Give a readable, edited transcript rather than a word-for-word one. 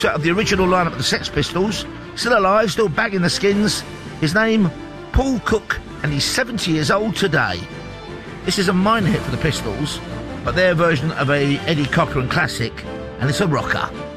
Out of the original lineup of the Sex Pistols, still alive, still bagging the skins. His name, Paul Cook, and he's 70 years old today. This is a minor hit for the Pistols, but their version of a Eddie Cochran classic, and it's a rocker.